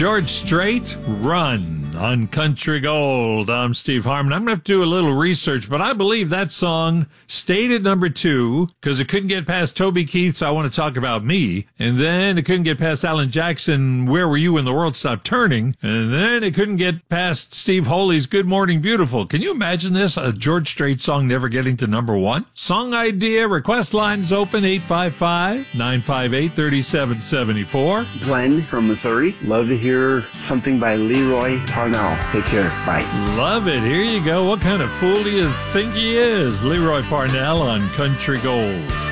George Strait, Run on Country Gold. I'm Steve Harmon. I'm going to have to do a little research, but I believe that song stayed at number 2 because it couldn't get past Toby Keith's I Want to Talk About Me, and then it couldn't get past Alan Jackson, Where Were You When the World Stopped Turning, and then it couldn't get past Steve Holy's Good Morning Beautiful. Can you imagine this? A George Strait song never getting to number 1? Song idea, request lines open, 855-958-3774. Glenn from Missouri. Love to hear something by Leroy Parnell. Take care. Bye. Love it. Here you go. What kind of fool do you think he is? Leroy Parnell on Country Gold.